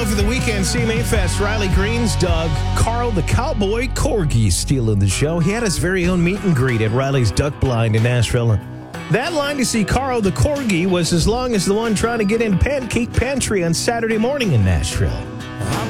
Well, for the weekend CMA Fest, Riley Green's dog, Carl the Cowboy Corgi, stealing the show. He had his very own meet and greet at Riley's Duck Blind in Nashville. That line to see Carl the Corgi was as long as the one trying to get in Pancake Pantry on Saturday morning in Nashville.